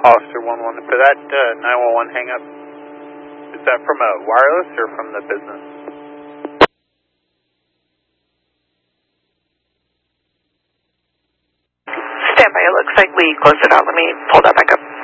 Hollister 1-1. For that 911 hang-up, is that from a wireless or from the business? Standby, it looks like we closed it out. Let me pull that back up.